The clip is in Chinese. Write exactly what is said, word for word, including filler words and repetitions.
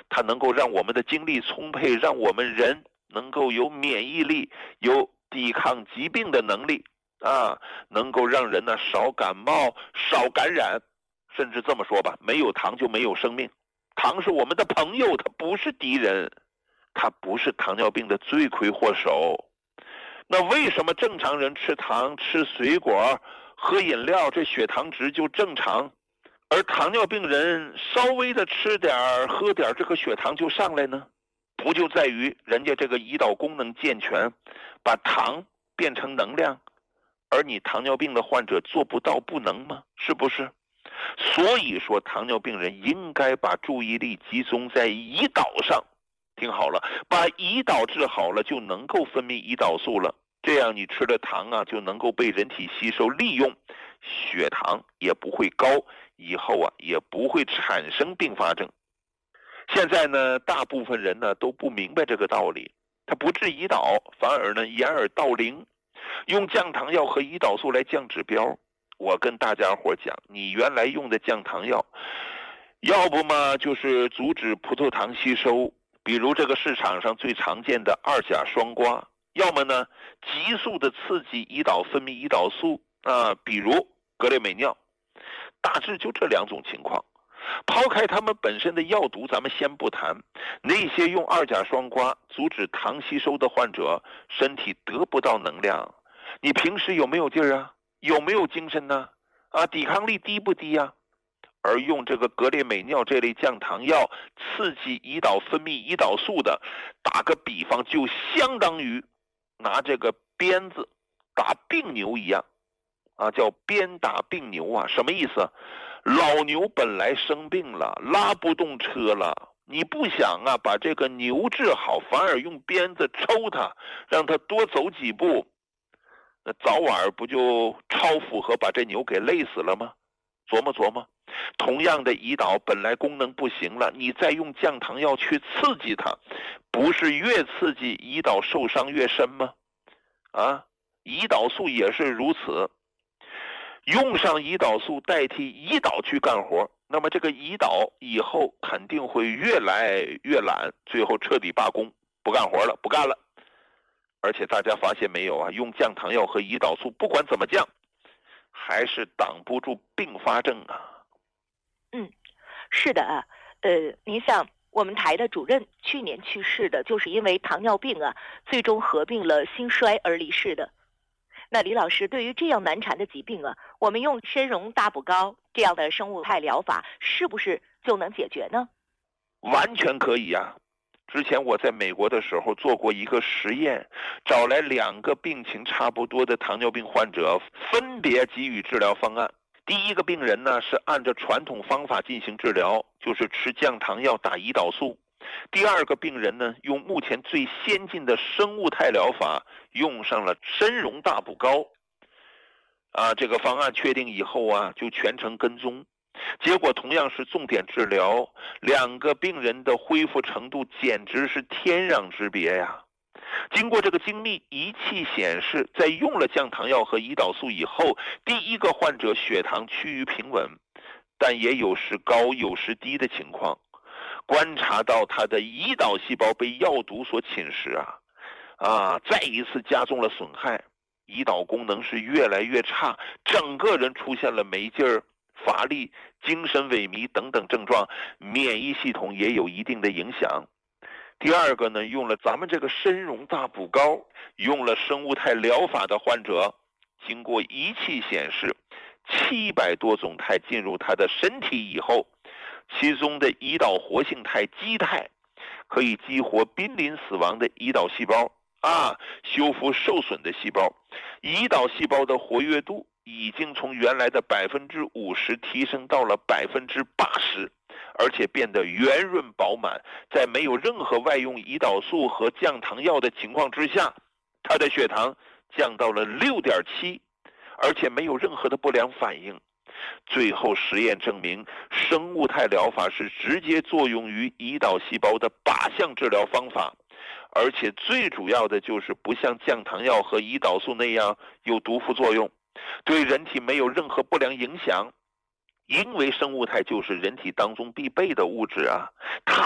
它能够让我们的精力充沛，让我们人能够有免疫力，有抵抗疾病的能力啊，能够让人呢少感冒、少感染，甚至这么说吧，没有糖就没有生命。糖是我们的朋友，它不是敌人，它不是糖尿病的罪魁祸首。那为什么正常人吃糖、吃水果、喝饮料，这血糖值就正常，而糖尿病人稍微的吃点喝点这个血糖就上来呢？不就在于人家这个胰岛功能健全，把糖变成能量，而你糖尿病的患者做不到不能吗？是不是？所以说糖尿病人应该把注意力集中在胰岛上。听好了，把胰岛治好了，就能够分泌胰岛素了，这样你吃的糖啊就能够被人体吸收利用，血糖也不会高，以后啊也不会产生并发症。现在呢，大部分人呢都不明白这个道理，他不治胰岛，反而呢掩耳盗铃，用降糖药和胰岛素来降指标。我跟大家伙讲，你原来用的降糖药，要不嘛就是阻止葡萄糖吸收，比如这个市场上最常见的二甲双胍，要么呢急速的刺激胰岛分泌胰岛素啊，比如格列美脲，大致就这两种情况。抛开他们本身的药毒咱们先不谈，那些用二甲双胍阻止糖吸收的患者，身体得不到能量，你平时有没有劲儿啊？有没有精神呢？啊，抵抗力低不低啊？而用这个格列美脲这类降糖药刺激胰岛分泌胰岛素的，打个比方，就相当于拿这个鞭子打病牛一样啊，叫鞭打病牛啊。什么意思？老牛本来生病了，拉不动车了，你不想啊把这个牛治好，反而用鞭子抽它，让它多走几步，那早晚不就超负荷把这牛给累死了吗？琢磨琢磨，同样的胰岛本来功能不行了，你再用降糖药去刺激它，不是越刺激胰岛受伤越深吗？啊，胰岛素也是如此，用上胰岛素代替胰岛去干活，那么这个胰岛以后肯定会越来越懒，最后彻底罢工，不干活了，不干了。而且大家发现没有啊，用降糖药和胰岛素不管怎么降，还是挡不住并发症啊。 嗯，是的啊，呃，您像我们台的主任去年去世的，就是因为糖尿病啊，最终合并了心衰而离世的。那李老师，对于这样难缠的疾病啊，我们用参茸大补膏这样的生物态疗法，是不是就能解决呢？ 完全可以啊。之前我在美国的时候做过一个实验，找来两个病情差不多的糖尿病患者，分别给予治疗方案。第一个病人呢是按照传统方法进行治疗，就是吃降糖药打胰岛素。第二个病人呢用目前最先进的生物态疗法，用上了参茸大补膏。啊，这个方案确定以后啊，就全程跟踪。结果同样是重点治疗，两个病人的恢复程度简直是天壤之别呀。经过这个精密仪器显示，在用了降糖药和胰岛素以后，第一个患者血糖趋于平稳，但也有时高有时低的情况。观察到他的胰岛细胞被药毒所侵蚀啊，啊，再一次加重了损害，胰岛功能是越来越差，整个人出现了没劲儿、乏力、精神萎靡等等症状，免疫系统也有一定的影响。第二个呢，用了咱们这个参茸大补膏，用了生物态疗法的患者，经过仪器显示，七百多种肽进入他的身体以后，其中的胰岛活性肽基肽可以激活濒临死亡的胰岛细胞啊，修复受损的细胞，胰岛细胞的活跃度已经从原来的百分之五十提升到了百分之八十，而且变得圆润饱满。在没有任何外用胰岛素和降糖药的情况之下，他的血糖降到了 六点七， 而且没有任何的不良反应。最后实验证明，生物态疗法是直接作用于胰岛细胞的靶向治疗方法，而且最主要的就是不像降糖药和胰岛素那样有毒副作用，对人体没有任何不良影响。因为生物肽就是人体当中必备的物质啊，它